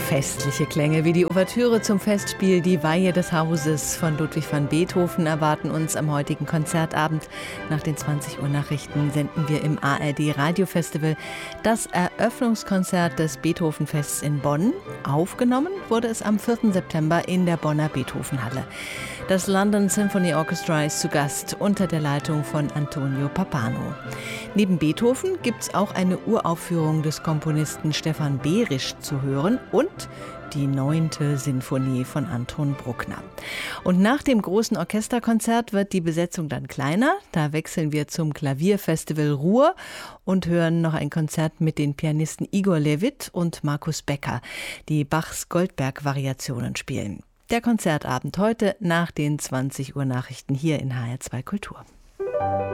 Festliche Klänge wie die Ouvertüre zum Festspiel Die Weihe des Hauses von Ludwig van Beethoven erwarten uns am heutigen Konzertabend. Nach den 20 Uhr Nachrichten senden wir im ARD Radiofestival das Eröffnungskonzert des Beethovenfests in Bonn. Aufgenommen wurde es am 4. September in der Bonner Beethovenhalle. Das London Symphony Orchestra ist zu Gast unter der Leitung von Antonio Pappano. Neben Beethoven gibt es auch eine Uraufführung des Komponisten Stefan Behrisch zu hören und die 9. Sinfonie von Anton Bruckner. Und nach dem großen Orchesterkonzert wird die Besetzung dann kleiner. Da wechseln wir zum Klavierfestival Ruhr und hören noch ein Konzert mit den Pianisten Igor Levit und Markus Becker, die Bachs Goldberg-Variationen spielen. Der Konzertabend heute nach den 20 Uhr Nachrichten hier in HR2 Kultur.